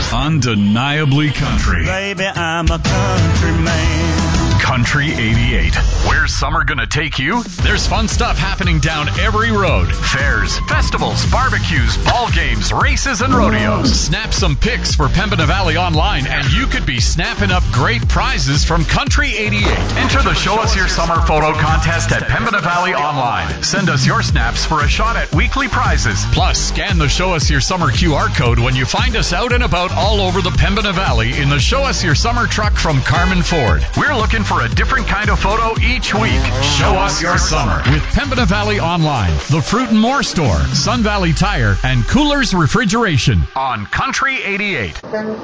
Undeniably country. Baby, I'm a country man. Country 88. Where's summer gonna take you? There's fun stuff happening down every road. Fairs, festivals, barbecues, ball games, races, and rodeos. Snap some pics for Pembina Valley Online, and you could be snapping up great prizes from Country 88. Enter the Show Us Your Summer photo contest at Pembina Valley Online. Send us your snaps for a shot at weekly prizes. Plus, scan the Show Us Your Summer QR code when you find us out and about all over the Pembina Valley in the Show Us Your Summer truck from Carmen Ford. We're looking for a different kind of photo each week. Show us your summer with Pembina Valley Online, the Fruit and More Store, Sun Valley Tire, and Coolers Refrigeration on Country 88.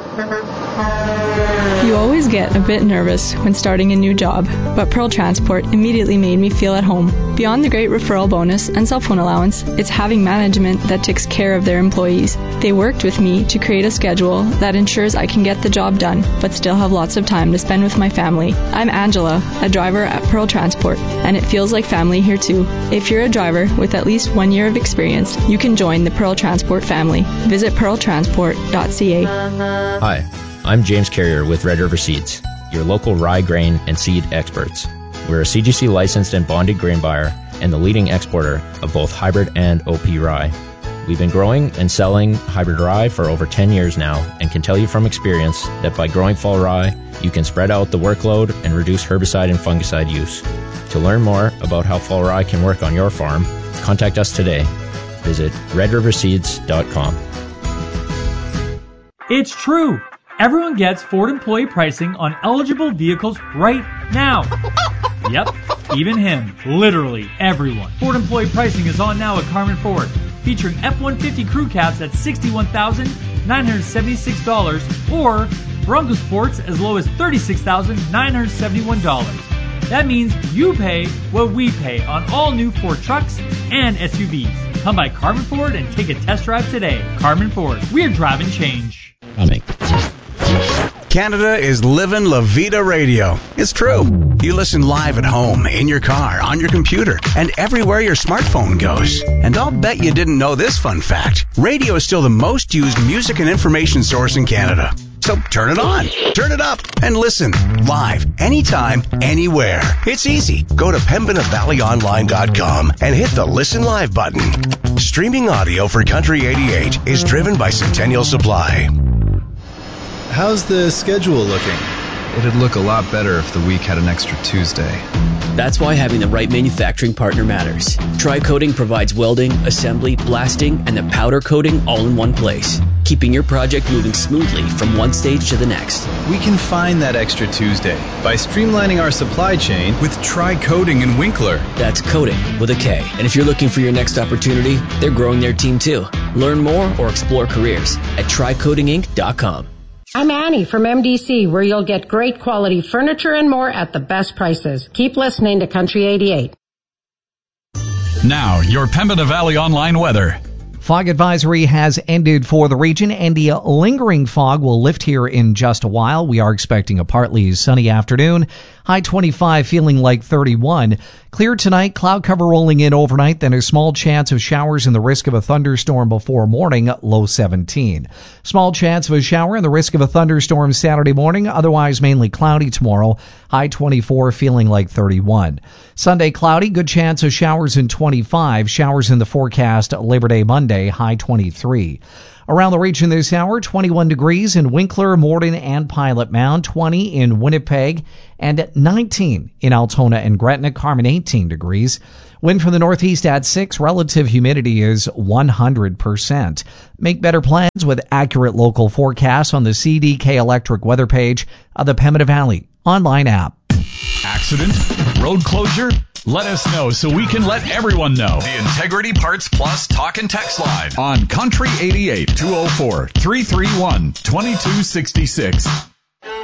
You always get a bit nervous when starting a new job, but Pearl Transport immediately made me feel at home. Beyond the great referral bonus and cell phone allowance, it's having management that takes care of their employees. They worked with me to create a schedule that ensures I can get the job done, but still have lots of time to spend with my family. I'm Angela, a driver at Pearl Transport, and it feels like family here too. If you're a driver with at least 1 year of experience, you can join the Pearl Transport family. Visit pearltransport.ca. Hi, I'm James Carrier with Red River Seeds, your local rye grain and seed experts. We're a CGC licensed and bonded grain buyer and the leading exporter of both hybrid and OP rye. We've been growing and selling hybrid rye for over 10 years now and can tell you from experience that by growing fall rye, you can spread out the workload and reduce herbicide and fungicide use. To learn more about how fall rye can work on your farm, contact us today. Visit redriverseeds.com. It's true! Everyone gets Ford employee pricing on eligible vehicles right now. Yep, even him. Literally everyone. Ford employee pricing is on now at Carmen Ford, featuring F-150 crew cabs at $61,976 or Bronco Sports as low as $36,971. That means you pay what we pay on all new Ford trucks and SUVs. Come by Carmen Ford and take a test drive today. Carmen Ford, we're driving change. Canada is living La Vida Radio. It's true. You listen live at home, in your car, on your computer, and everywhere your smartphone goes. And I'll bet you didn't know this fun fact. Radio is still the most used music and information source in Canada. So turn it on, turn it up, and listen live, anytime, anywhere. It's easy. Go to PembinaValleyOnline.com and hit the Listen Live button. Streaming audio for Country 88 is driven by Centennial Supply. How's the schedule looking? It'd look a lot better if the week had an extra Tuesday. That's why having the right manufacturing partner matters. Tri-Coating provides welding, assembly, blasting, and the powder coating all in one place, keeping your project moving smoothly from one stage to the next. We can find that extra Tuesday by streamlining our supply chain with Tri-Coating in Winkler. That's coating with a K. And if you're looking for your next opportunity, they're growing their team too. Learn more or explore careers at TriCoatingInc.com. I'm Annie from MDC, where you'll get great quality furniture and more at the best prices. Keep listening to Country 88. Now, your Pembina Valley Online weather. Fog advisory has ended for the region, and the lingering fog will lift here in just a while. We are expecting a partly sunny afternoon. High 25, feeling like 31. Clear tonight, cloud cover rolling in overnight, then a small chance of showers and the risk of a thunderstorm before morning, low 17. Small chance of a shower and the risk of a thunderstorm Saturday morning, otherwise mainly cloudy tomorrow. High 24, feeling like 31. Sunday, cloudy, good chance of showers in 25. Showers in the forecast Labor Day Monday, high 23. Around the region this hour, 21 degrees in Winkler, Morden, and Pilot Mound, 20 in Winnipeg, and 19 in Altona and Gretna, Carmen 18 degrees. Wind from the northeast at 6, relative humidity is 100%. Make better plans with accurate local forecasts on the CDK Electric weather page of the Pembina Valley online app. Accident? Road closure? Let us know so we can let everyone know. The Integrity Parts Plus Talk and Text Line on Country 88 204 331 2266.